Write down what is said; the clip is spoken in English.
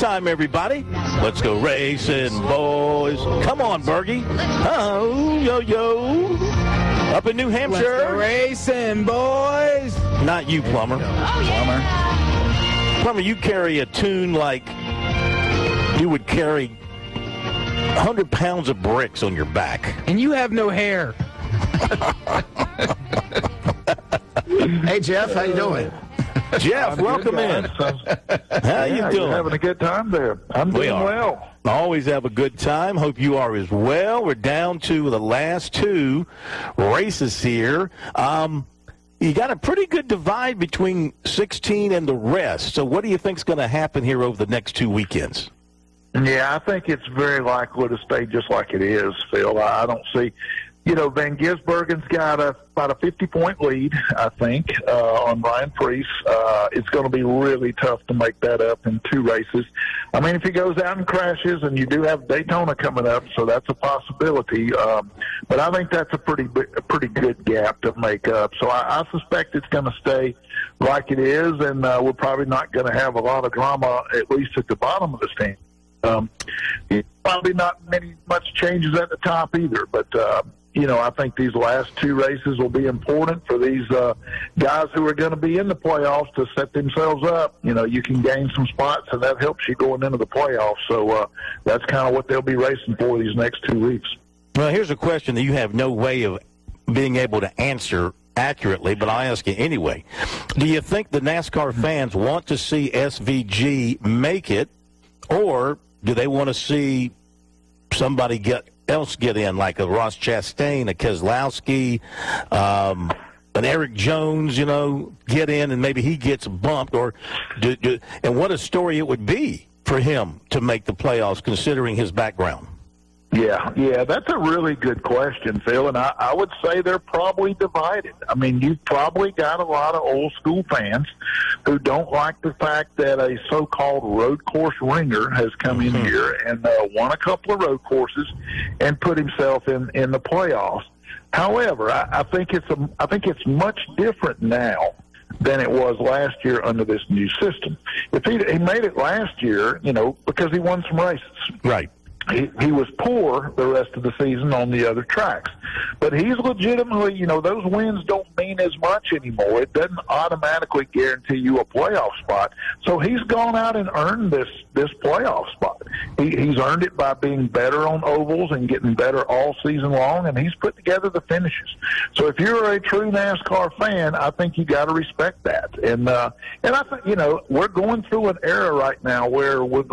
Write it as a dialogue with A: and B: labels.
A: time, everybody. Let's go racing, boys. Come on, Bergie. Oh, yo. Up in New Hampshire.
B: Let's go racing, boys.
A: Not you, Plummer.
C: Oh, yeah.
A: Plummer, you carry a tune like you would carry 100 pounds of bricks on your back.
B: And you have no hair.
D: Hey, Jeff, how you doing?
A: Jeff, welcome in. How you doing?
E: You're having a good time there. I'm doing well.
A: Always have a good time. Hope you are as well. We're down to the last two races here. You got a pretty good divide between 16 and the rest. So what do you think is going to happen here over the next 2 weekends?
E: Yeah, I think it's very likely to stay just like it is, Phil. I don't see, Van Gisbergen's got about a 50-point lead, I think, on Ryan Preece. It's going to be really tough to make that up in two races. I mean, if he goes out and crashes, and you do have Daytona coming up, so that's a possibility. But I think that's a pretty good gap to make up. So I suspect it's going to stay like it is, and we're probably not going to have a lot of drama, at least at the bottom of the stand. Probably not much changes at the top either, but I think these last two races will be important for these guys who are going to be in the playoffs to set themselves up. You can gain some spots, and that helps you going into the playoffs. So that's kind of what they'll be racing for these next 2 weeks.
A: Well, here's a question that you have no way of being able to answer accurately, but I'll ask you anyway. Do you think the NASCAR fans want to see SVG make it, or do they want to see somebody else get in, like a Ross Chastain, a Keselowski, an Eric Jones, get in, and maybe he gets bumped? And what a story it would be for him to make the playoffs, considering his background.
E: Yeah, that's a really good question, Phil, and I would say they're probably divided. I mean, you've probably got a lot of old-school fans who don't like the fact that a so-called road course ringer has come in here and won a couple of road courses and put himself in the playoffs. However, I think it's much different now than it was last year under this new system. If he made it last year, because he won some races.
A: Right.
E: He was poor the rest of the season on the other tracks. But he's legitimately, those wins don't mean as much anymore. It doesn't automatically guarantee you a playoff spot. So he's gone out and earned this playoff spot. He's earned it by being better on ovals and getting better all season long, and he's put together the finishes. So if you're a true NASCAR fan, I think you got to respect that. And I think, we're going through an era right now where we're